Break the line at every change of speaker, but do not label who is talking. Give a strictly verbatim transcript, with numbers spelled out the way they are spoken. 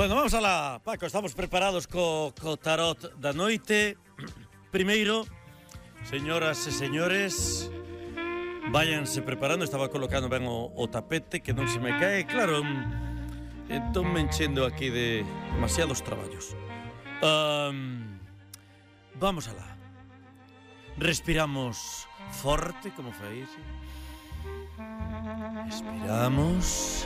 Bueno, vamos alá, Paco, estamos preparados co, co tarot da noite. Primeiro, señoras e señores, váyanse preparando. Estaba colocando ben o, o tapete, que non se me cae. Claro, entón me enchendo aquí de demasiados traballos. um, Vamos alá. Respiramos forte, como fai. Respiramos.